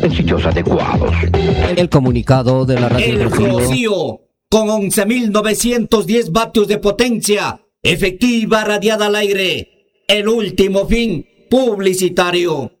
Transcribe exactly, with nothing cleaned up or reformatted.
en sitios adecuados. El comunicado de la radio El Rocío. Rocío, con once mil novecientos diez vatios de potencia, efectiva radiada al aire. El último fin publicitario.